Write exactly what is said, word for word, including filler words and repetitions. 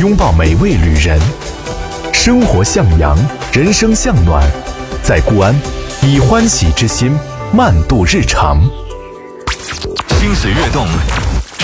拥抱每位旅人。生活向阳，人生向暖，在固安，以欢喜之心慢度日常。 心水跃动，